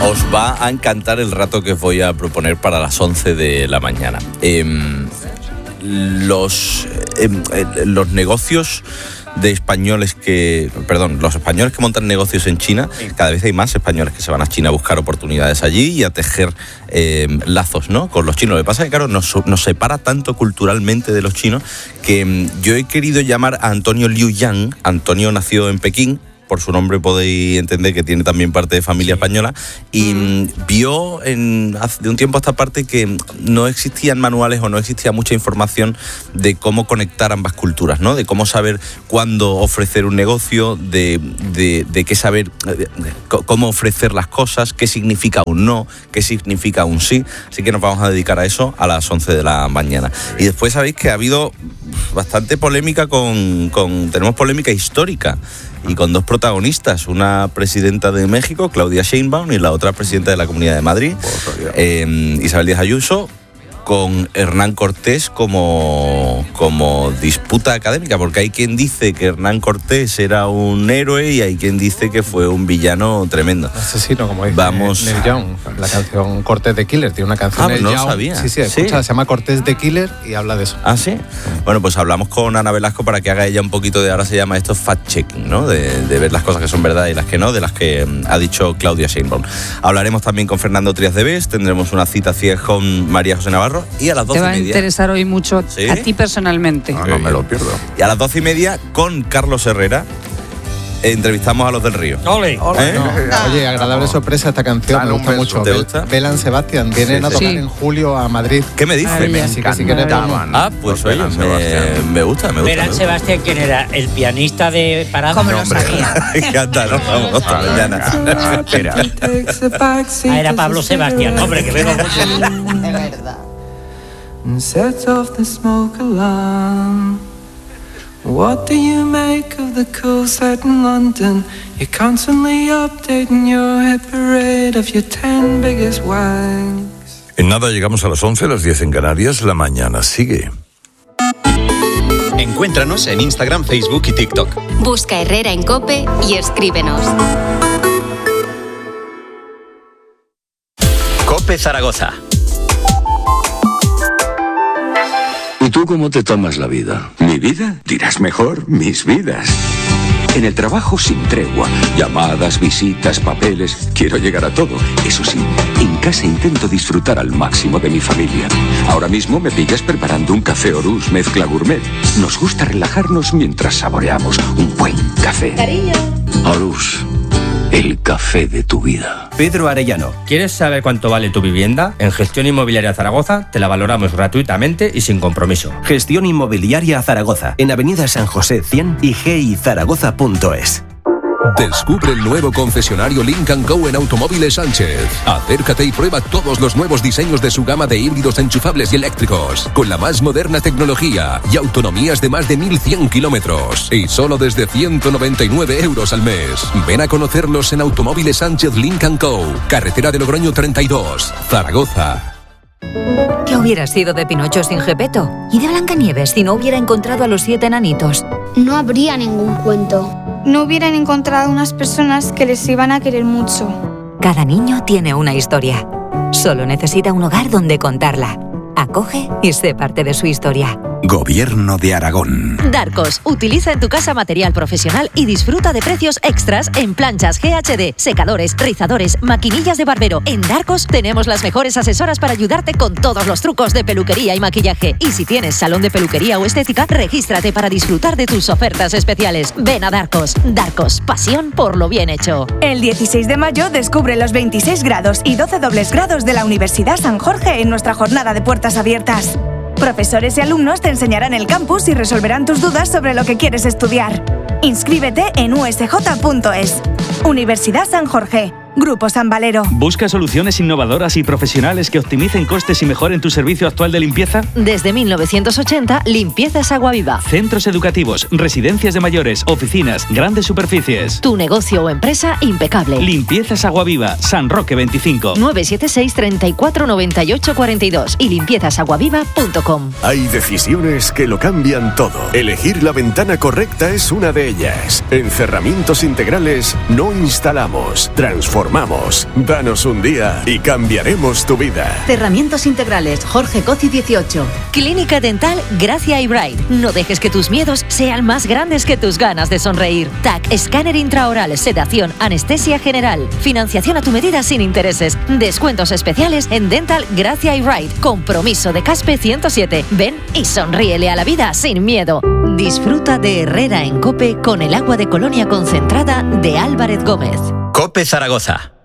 Os va a encantar el rato que os voy a proponer para las 11 de la mañana. Los negocios de españoles los españoles que montan negocios en China, cada vez hay más españoles que se van a China a buscar oportunidades allí y a tejer lazos, ¿no?, con los chinos. Lo que pasa es que, claro, nos separa tanto culturalmente de los chinos que yo he querido llamar a Antonio Liu Yang. Antonio nació en Pekín. Por su nombre podéis entender que tiene también parte de familia española, y vio de un tiempo a esta parte que no existían manuales o no existía mucha información de cómo conectar ambas culturas, ¿no? De cómo saber cuándo ofrecer un negocio, de qué saber cómo ofrecer las cosas, qué significa un no, qué significa un sí. Así que nos vamos a dedicar a eso a las 11 de la mañana. Y después sabéis que ha habido bastante polémica tenemos polémica histórica y con dos protagonistas, una presidenta de México, Claudia Sheinbaum, y la otra presidenta de la Comunidad de Madrid, Isabel Díaz Ayuso, con Hernán Cortés como disputa académica, porque hay quien dice que Hernán Cortés era un héroe y hay quien dice que fue un villano tremendo. Asesino, como dice Neil Young. La canción Cortés de Killer tiene una canción Neil Young. No sabía. Sí, escucha, se llama Cortés de Killer y habla de eso. ¿Ah, sí? Bueno, pues hablamos con Ana Velasco para que haga ella un poquito de, ahora se llama esto fact-checking, ¿no? De ver las cosas que son verdad y las que no, de las que ha dicho Claudia Sheinbaum. Hablaremos también con Fernando Trías de Bes, tendremos una cita ciega con María José Navarro, y a las 12:30... Te va a interesar hoy mucho, ¿sí?, a ti personalmente. No me lo pierdo. Y a las 12:30 con Carlos Herrera entrevistamos a los del Río. ¡Ole! Oye, agradable sorpresa esta canción, me gusta mucho. ¿Te gusta? Belan Sebastián, vienen a tocar en julio a Madrid. ¿Qué me dices? Así que si quieres pues oye, me gusta. Belan Sebastián, ¿quién era? ¿El pianista de Parada? ¿Cómo lo sabía? Me encanta, nos vamos hasta mañana. Era Pablo Sebastián, hombre, que vengo mucho. De verdad. Set off the smoke alarm. What do you make of the cool set in London? You're constantly updating your hit parade of your 10 biggest wanks. En nada llegamos a las 11, las 10 en Canarias. La mañana sigue. Encuéntranos en Instagram, Facebook y TikTok. Busca Herrera en COPE y escríbenos. COPE Zaragoza. ¿Y tú cómo te tomas la vida? ¿Mi vida? Dirás mejor, mis vidas. En el trabajo sin tregua, llamadas, visitas, papeles, quiero llegar a todo. Eso sí, en casa intento disfrutar al máximo de mi familia. Ahora mismo me pillas preparando un café Orús mezcla gourmet. Nos gusta relajarnos mientras saboreamos un buen café. Cariño. Orús, el café de tu vida. Pedro Arellano, ¿quieres saber cuánto vale tu vivienda? En Gestión Inmobiliaria Zaragoza te la valoramos gratuitamente y sin compromiso. Gestión Inmobiliaria Zaragoza, en Avenida San José 100 y gizaragoza.es. Descubre el nuevo concesionario Lynk & Co en Automóviles Sánchez. Acércate y prueba todos los nuevos diseños de su gama de híbridos enchufables y eléctricos, con la más moderna tecnología y autonomías de más de 1.100 kilómetros. Y solo desde 199 euros al mes. Ven a conocerlos en Automóviles Sánchez Lynk & Co, carretera de Logroño 32, Zaragoza. ¿Qué hubiera sido de Pinocho sin Gepetto? ¿Y de Blancanieves si no hubiera encontrado a los 7 enanitos? No habría ningún cuento. No hubieran encontrado unas personas que les iban a querer mucho. Cada niño tiene una historia. Solo necesita un hogar donde contarla. Acoge y sé parte de su historia. Gobierno de Aragón. Darcos, utiliza en tu casa material profesional y disfruta de precios extras en planchas GHD, secadores, rizadores, maquinillas de barbero. En Darcos tenemos las mejores asesoras para ayudarte con todos los trucos de peluquería y maquillaje. Y si tienes salón de peluquería o estética, regístrate para disfrutar de tus ofertas especiales. Ven a Darcos. Darcos, pasión por lo bien hecho. El 16 de mayo descubre los 26 grados y 12 dobles grados de la Universidad San Jorge en nuestra jornada de puertas abiertas. Profesores y alumnos te enseñarán el campus y resolverán tus dudas sobre lo que quieres estudiar. Inscríbete en usj.es. Universidad San Jorge. Grupo San Valero. ¿Busca soluciones innovadoras y profesionales que optimicen costes y mejoren tu servicio actual de limpieza? Desde 1980, Limpiezas Agua Viva. Centros educativos, residencias de mayores, oficinas, grandes superficies. Tu negocio o empresa impecable. Limpiezas Agua Viva, San Roque 25. 976 34 98 42 y limpiezasaguaviva.com. Hay decisiones que lo cambian todo. Elegir la ventana correcta es una de ellas. En Cerramientos Integrales no instalamos, transformamos formamos. Danos un día y cambiaremos tu vida. Cerramientos integrales, Jorge Coci 18. Clínica Dental Gracia Eyebright. No dejes que tus miedos sean más grandes que tus ganas de sonreír. TAC, escáner intraoral, sedación, anestesia general. Financiación a tu medida sin intereses. Descuentos especiales en Dental Gracia Eyebright. Compromiso de Caspe 107. Ven y sonríele a la vida sin miedo. Disfruta de Herrera en COPE con el agua de Colonia concentrada de Álvarez Gómez. COPE Zaragoza.